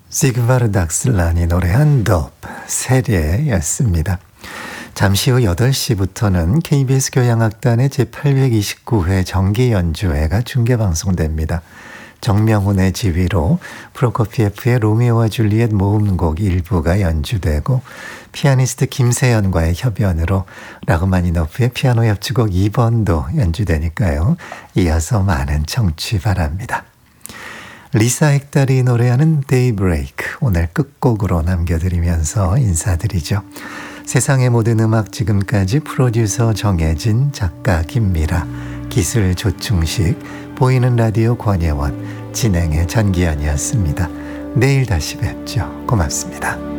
시그바르 닥슬란이 노래한 덥 세례였습니다. 잠시 후 8시부터는 KBS 교향악단의 제829회 정기 연주회가 중계방송됩니다. 정명훈의 지휘로 프로코피에프의 로미오와 줄리엣 모음곡 일부가 연주되고 피아니스트 김세연과의 협연으로 라흐마니노프의 피아노 협주곡 2번도 연주되니까요. 이어서 많은 청취 바랍니다. 리사 액달이 노래하는 데이브레이크 오늘 끝곡으로 남겨드리면서 인사드리죠. 세상의 모든 음악 지금까지 프로듀서 정혜진, 작가 김미라, 기술 조충식, 보이는 라디오 권예원, 진행의 전기현이었습니다. 내일 다시 뵙죠. 고맙습니다.